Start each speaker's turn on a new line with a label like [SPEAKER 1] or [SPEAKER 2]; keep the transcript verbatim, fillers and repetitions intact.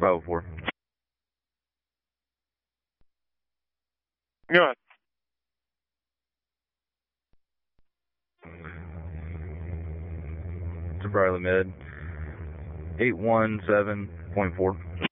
[SPEAKER 1] five oh four.
[SPEAKER 2] Yeah.
[SPEAKER 1] To Briley Med. eight one seven point four.